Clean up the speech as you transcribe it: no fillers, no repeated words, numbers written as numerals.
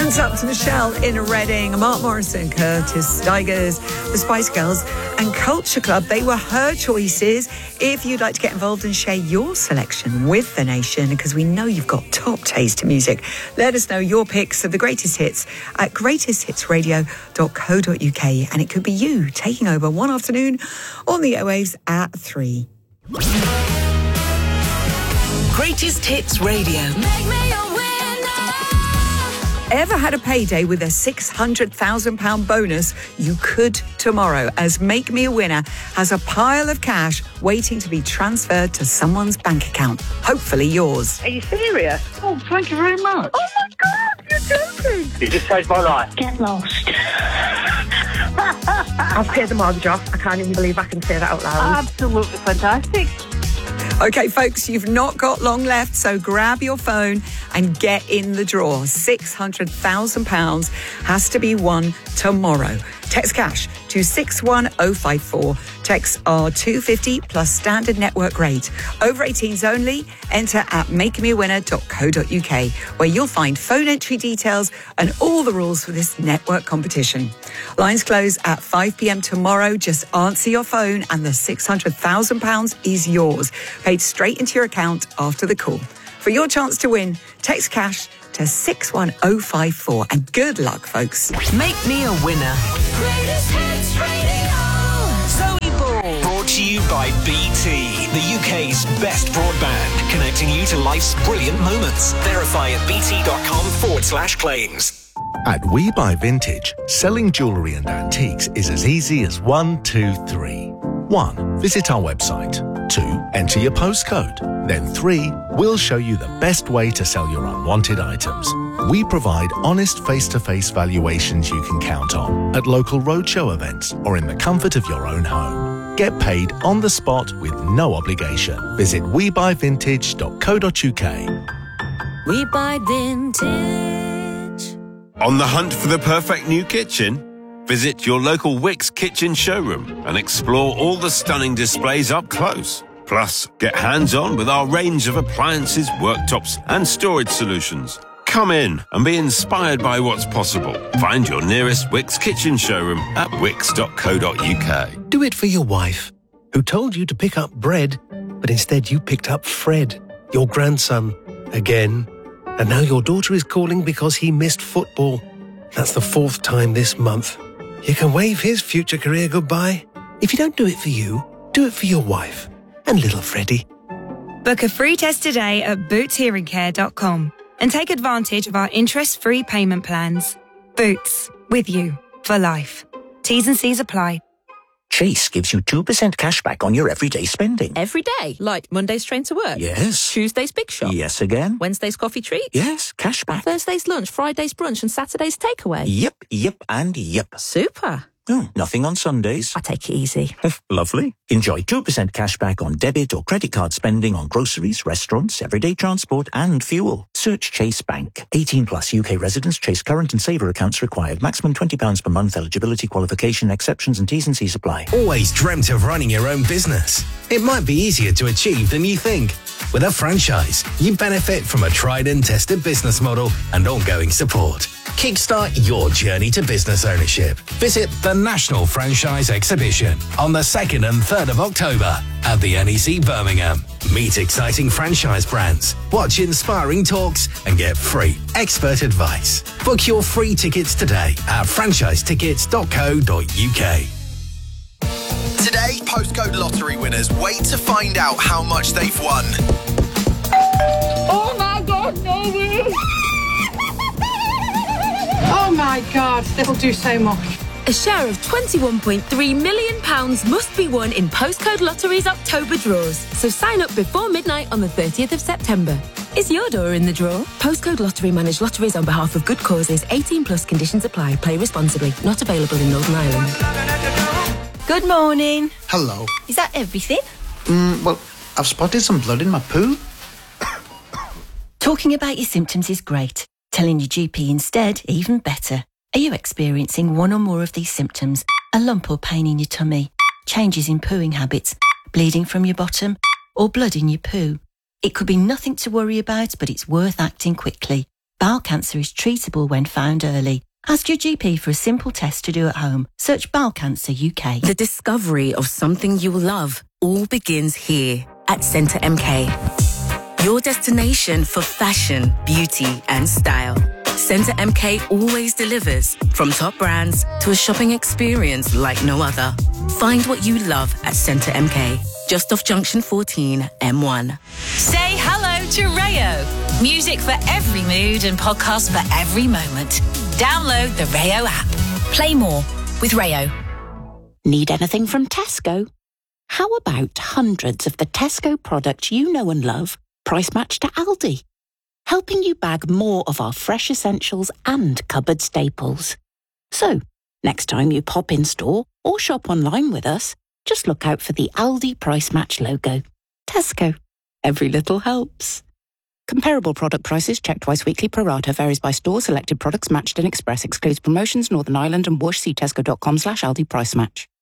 Hands up to Michelle in Reading, Mark Morrison, Curtis Stigers, the Spice Girls and Culture Club. They were her choices. If you'd like to get involved and share your selection with the nation, because we know you've got top taste in music, let us know your picks of the greatest hits at greatesthitsradio.co.uk, and it could be you taking over one afternoon on the airwaves at 3. Greatest Hits Radio. Make me a winner. Ever had a payday with a £600,000 bonus? You could tomorrow, as Make Me a Winner has a pile of cash waiting to be transferred to someone's bank account. Hopefully yours. Are you serious? Oh, thank you very much. Oh my God, you're joking. You just saved my life. Get lost. I've paid the mortgage off. I can't even believe I can say that out loud. Absolutely fantastic. OK, folks, you've not got long left, so grab your phone and get in the draw. £600,000 has to be won tomorrow. Text cash to 61054. Texts are $2.50 plus standard network rate. Over 18s only. Enter at makemeawinner.co.uk, where you'll find phone entry details and all the rules for this network competition. Lines close at 5 p.m. tomorrow. Just answer your phone and the £600,000 is yours, paid straight into your account after the call. For your chance to win, text cash to 61054. And good luck, folks. Make me a winner. Greatest Hits Radio. Zoe Ball. Brought to you by BT, the UK's best broadband, connecting you to life's brilliant moments. Verify at bt.com/claims. At We Buy Vintage, selling jewellery and antiques is as easy as 1, 2, 3. 1. Visit our website. 2. Enter your postcode. Then 3. We'll show you the best way to sell your unwanted items. We provide honest face-to-face valuations you can count on at local roadshow events or in the comfort of your own home. Get paid on the spot with no obligation. Visit webuyvintage.co.uk. We Buy Vintage. On the hunt for the perfect new kitchen? Visit your local Wickes kitchen showroom and explore all the stunning displays up close. Plus, get hands-on with our range of appliances, worktops and storage solutions. Come in and be inspired by what's possible. Find your nearest Wickes kitchen showroom at wickes.co.uk. Do it for your wife, who told you to pick up bread, but instead you picked up Fred, your grandson, again. And now your daughter is calling because he missed football. That's the 4th time this month. You can wave his future career goodbye. If you don't do it for you, do it for your wife and little Freddie. Book a free test today at bootshearingcare.com and take advantage of our interest-free payment plans. Boots, with you for life. T's and C's apply. Chase gives you 2% cash back on your everyday spending. Every day? Like Monday's train to work? Yes. Tuesday's big shop? Yes again. Wednesday's coffee treat? Yes, cash back. Thursday's lunch, Friday's brunch and Saturday's takeaway? Yep, and yep. Super. Oh, nothing on Sundays. I take it easy. Lovely. Enjoy 2% cash back on debit or credit card spending on groceries, restaurants, everyday transport and fuel. Search Chase Bank. 18 plus UK residents. Chase current and saver accounts required. Maximum £20 per month. Eligibility, qualification, exceptions and T's and C's apply. Always dreamt of running your own business? It might be easier to achieve than you think. With a franchise, you benefit from a tried and tested business model and ongoing support. Kickstart your journey to business ownership. Visit the National Franchise Exhibition on the 2nd and 3rd of October at the NEC Birmingham. Meet exciting franchise brands, watch inspiring talks and get free expert advice. Book your free tickets today at franchisetickets.co.uk. Today, postcode lottery winners wait to find out how much they've won. Oh my God, no! Oh my God, that'll do so much. A share of £21.3 million must be won in Postcode Lottery's October draws. So sign up before midnight on the 30th of September. Is your door in the draw? Postcode Lottery manage lotteries on behalf of good causes. 18 plus conditions apply. Play responsibly. Not available in Northern Ireland. Good morning. Hello. Is that everything? Well, I've spotted some blood in my poo. Talking about your symptoms is great. Telling your GP instead, even better. Are you experiencing one or more of these symptoms? A lump or pain in your tummy? Changes in pooing habits? Bleeding from your bottom? Or blood in your poo? It could be nothing to worry about, but it's worth acting quickly. Bowel cancer is treatable when found early. Ask your GP for a simple test to do at home. Search Bowel Cancer UK. The discovery of something you love all begins here at Centre MK. Your destination for fashion, beauty and style. Centre MK always delivers, from top brands to a shopping experience like no other. Find what you love at Centre MK, just off Junction 14, M1. Say hello to Rayo. Music for every mood and podcast for every moment. Download the Rayo app. Play more with Rayo. Need anything from Tesco? How about hundreds of the Tesco products you know and love, price matched to Aldi? Helping you bag more of our fresh essentials and cupboard staples. So, next time you pop in store or shop online with us, just look out for the Aldi Price Match logo. Tesco. Every little helps. Comparable product prices checked twice weekly pro rata varies by store. Selected products matched in Express excludes promotions Northern Ireland and Wash. See tesco.com/Aldi Price Match.